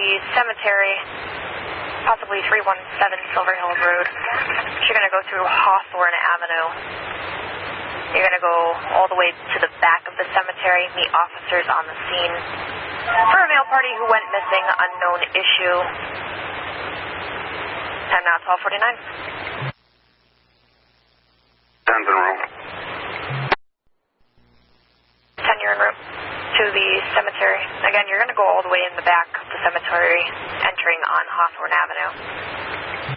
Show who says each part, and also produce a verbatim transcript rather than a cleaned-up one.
Speaker 1: the cemetery, possibly three one seven Silver Hills Road. You're going to go through Hawthorne Avenue. You're going to go all the way to the back of the cemetery, meet officers on the scene for a male party who went missing, unknown issue. Time now, twelve forty-nine.
Speaker 2: Ten's en route.
Speaker 1: ten, you're en route to the cemetery. Again, you're going to go all the way in the back of the cemetery, entering on Hawthorne Avenue.